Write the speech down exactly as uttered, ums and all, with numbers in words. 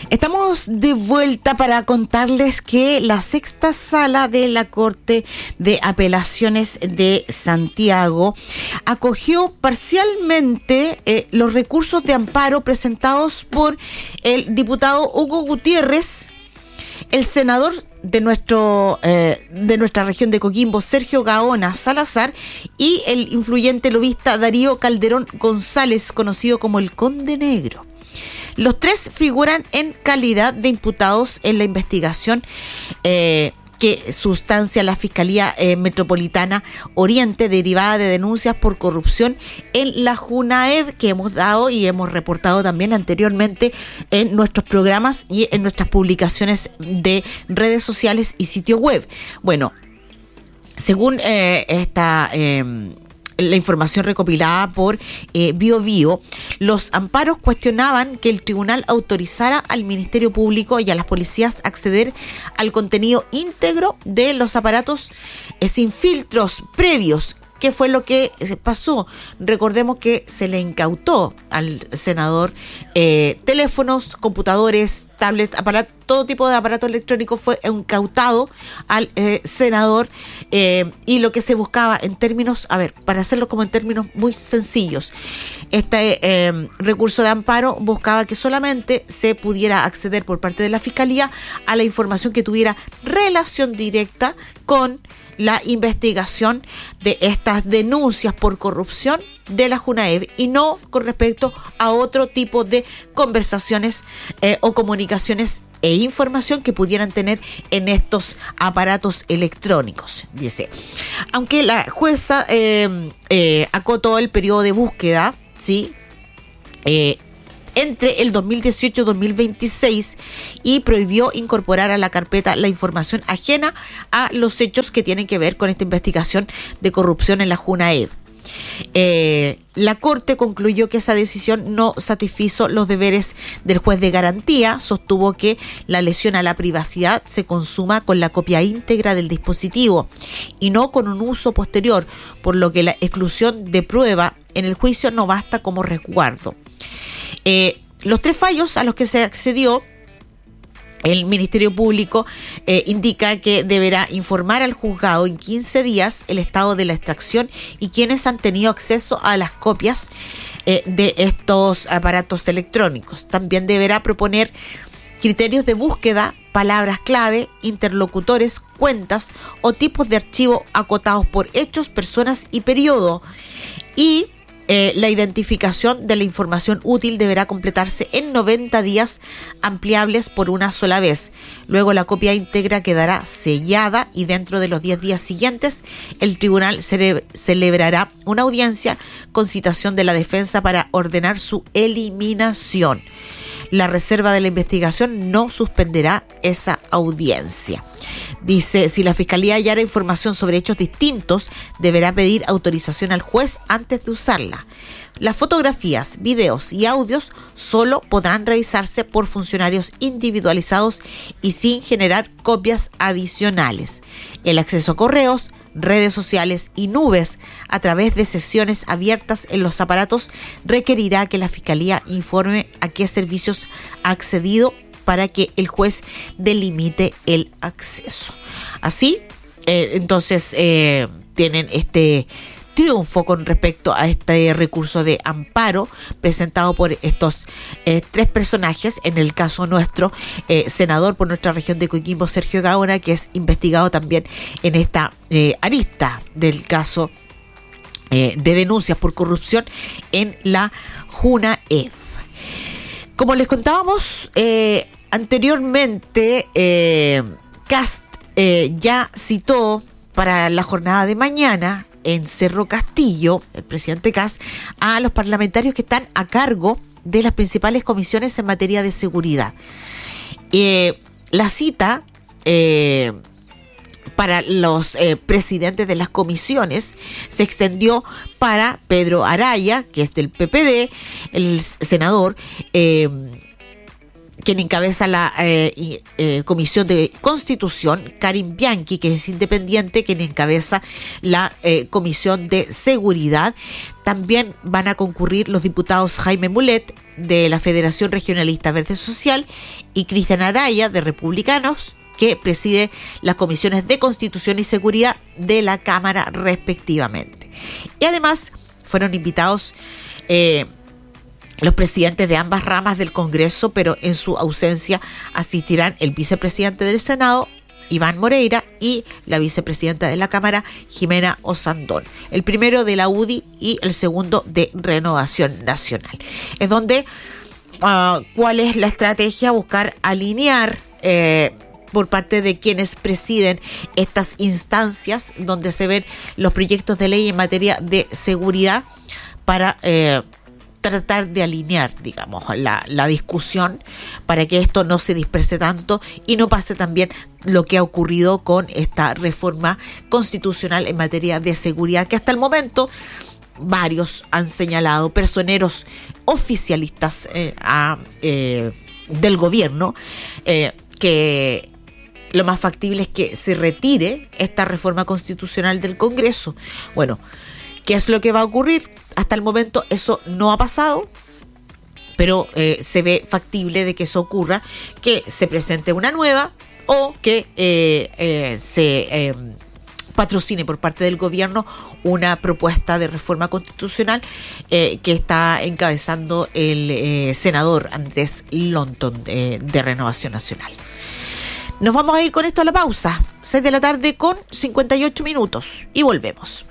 Estamos de vuelta para contarles que la sexta sala de la Corte de Apelaciones de Santiago acogió parcialmente eh, los recursos de amparo presentados por el diputado Hugo Gutiérrez, el senador de nuestro eh, de nuestra región de Coquimbo, Sergio Gaona Salazar, y el influyente lobista Darío Calderón González, conocido como el Conde Negro. Los tres figuran en calidad de imputados en la investigación eh, que sustancia la Fiscalía eh, Metropolitana Oriente, derivada de denuncias por corrupción en la JUNAEV, que hemos dado y hemos reportado también anteriormente en nuestros programas y en nuestras publicaciones de redes sociales y sitio web. Bueno, según eh, esta... Eh, la información recopilada por eh, Bio Bio, los amparos cuestionaban que el tribunal autorizara al Ministerio Público y a las policías acceder al contenido íntegro de los aparatos eh, sin filtros previos. ¿Qué fue lo que pasó? Recordemos que se le incautó al senador eh, teléfonos, computadores, tablets, aparatos, todo tipo de aparato electrónico fue incautado al eh, senador eh, y lo que se buscaba en términos, a ver, para hacerlo como en términos muy sencillos, este eh, recurso de amparo buscaba que solamente se pudiera acceder por parte de la Fiscalía a la información que tuviera relación directa con la investigación de estas denuncias por corrupción de la JUNAEV y no con respecto a otro tipo de conversaciones eh, o comunicaciones e información que pudieran tener en estos aparatos electrónicos. Dice, aunque la jueza eh, eh, acotó el periodo de búsqueda, ¿sí? Eh, entre el dos mil dieciocho y dos mil veintiséis y prohibió incorporar a la carpeta la información ajena a los hechos que tienen que ver con esta investigación de corrupción en la JUNAEV. Eh, la Corte concluyó que esa decisión no satisfizo los deberes del juez de garantía, sostuvo que la lesión a la privacidad se consuma con la copia íntegra del dispositivo y no con un uso posterior, por lo que la exclusión de prueba en el juicio no basta como resguardo. Eh, los tres fallos a los que se accedió, el Ministerio Público eh, indica que deberá informar al juzgado en quince días el estado de la extracción y quienes han tenido acceso a las copias eh, de estos aparatos electrónicos. También deberá proponer criterios de búsqueda, palabras clave, interlocutores, cuentas o tipos de archivo acotados por hechos, personas y periodo. Y Eh, la identificación de la información útil deberá completarse en noventa días, ampliables por una sola vez. Luego la copia íntegra quedará sellada y dentro de los diez días siguientes el tribunal cele- celebrará una audiencia con citación de la defensa para ordenar su eliminación. La reserva de la investigación no suspenderá esa audiencia. Dice, si la Fiscalía hallara información sobre hechos distintos, deberá pedir autorización al juez antes de usarla. Las fotografías, videos y audios solo podrán revisarse por funcionarios individualizados y sin generar copias adicionales. El acceso a correos, redes sociales y nubes a través de sesiones abiertas en los aparatos requerirá que la Fiscalía informe a qué servicios ha accedido para que el juez delimite el acceso. Así, eh, entonces, eh, tienen este triunfo con respecto a este recurso de amparo presentado por estos eh, tres personajes. En el caso nuestro, eh, senador por nuestra región de Coquimbo, Sergio Gaona, que es investigado también en esta eh, arista del caso eh, de denuncias por corrupción en la JUNAEV. Como les contábamos eh, anteriormente, eh, Kast eh, ya citó para la jornada de mañana en Cerro Castillo, el presidente Kast, a los parlamentarios que están a cargo de las principales comisiones en materia de seguridad. Eh, la cita eh, para los eh, presidentes de las comisiones se extendió para Pedro Araya, que es del P P D, el senador, eh, quien encabeza la eh, eh, Comisión de Constitución, Karin Bianchi, que es independiente, quien encabeza la eh, Comisión de Seguridad. También van a concurrir los diputados Jaime Mulet, de la Federación Regionalista Verde Social, y Cristian Araya, de Republicanos, que preside las comisiones de Constitución y Seguridad de la Cámara respectivamente. Y además fueron invitados eh, los presidentes de ambas ramas del Congreso, pero en su ausencia asistirán el vicepresidente del Senado, Iván Moreira, y la vicepresidenta de la Cámara, Jimena Osandón. El primero de la U D I y el segundo de Renovación Nacional. Es donde, uh, ¿cuál es la estrategia? Buscar alinear eh, por parte de quienes presiden estas instancias donde se ven los proyectos de ley en materia de seguridad para eh, tratar de alinear, digamos, la, la discusión para que esto no se disperse tanto y no pase también lo que ha ocurrido con esta reforma constitucional en materia de seguridad, que hasta el momento varios han señalado, personeros oficialistas eh, a, eh, del gobierno, eh, que lo más factible es que se retire esta reforma constitucional del Congreso. Bueno, ¿qué es lo que va a ocurrir? Hasta el momento eso no ha pasado, pero eh, se ve factible de que eso ocurra, que se presente una nueva o que eh, eh, se eh, patrocine por parte del gobierno una propuesta de reforma constitucional eh, que está encabezando el eh, senador Andrés Lonton eh, de Renovación Nacional. Nos vamos a ir con esto a la pausa, seis de la tarde con cincuenta y ocho minutos, y volvemos.